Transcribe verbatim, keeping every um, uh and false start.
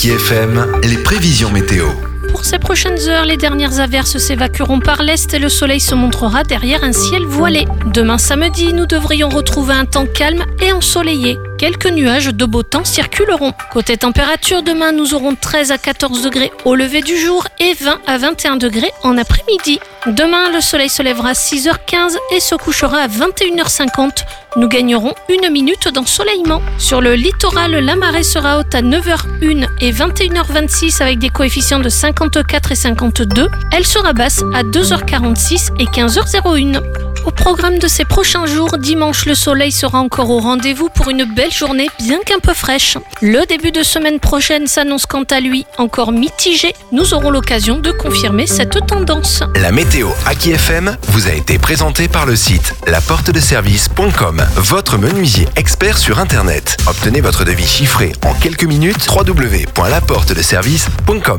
Aki F M, les prévisions météo. Pour ces prochaines heures, les dernières averses s'évacueront par l'est et le soleil se montrera derrière un ciel voilé. Demain samedi, nous devrions retrouver un temps calme et ensoleillé. Quelques nuages de beau temps circuleront. Côté température, demain nous aurons treize à quatorze degrés au lever du jour et vingt à vingt et un degrés en après-midi. Demain, le soleil se lèvera à six heures quinze et se couchera à vingt et une heures cinquante. Nous gagnerons une minute d'ensoleillement. Sur le littoral, la marée sera haute à neuf heures une et vingt et une heures vingt-six avec des coefficients de cinquante-quatre et cinquante-deux. Elle sera basse à deux heures quarante-six et quinze heures un. Au programme de ces prochains jours, dimanche, le soleil sera encore au rendez-vous pour une belle journée bien qu'un peu fraîche. Le début de semaine prochaine s'annonce quant à lui encore mitigé. Nous aurons l'occasion de confirmer cette tendance. La météo Aki F M vous a été présentée par le site la porte de service point com, votre menuisier expert sur Internet. Obtenez votre devis chiffré en quelques minutes, w w w point la porte de service point com.